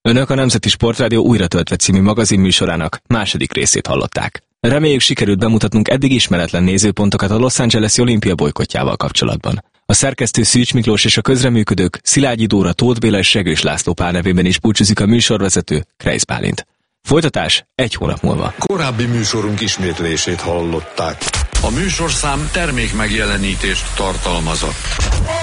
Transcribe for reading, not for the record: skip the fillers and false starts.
Önök a Nemzeti Sportrádió Újra töltve című magazinműsorának második részét hallották. Reméljük, sikerült bemutatnunk eddig ismeretlen nézőpontokat a Los Angeles-i olimpia bojkottjával kapcsolatban. A szerkesztő Szűcs Miklós és a közreműködők Szilágyi Dóra, Tóth Béla és Segős László pár nevében is búcsúzik a műsorvezető, Kreisz Bálint. Folytatás 1 hónap múlva. Korábbi műsorunk ismétlését hallották. A műsorszám termék megjelenítést tartalmazott.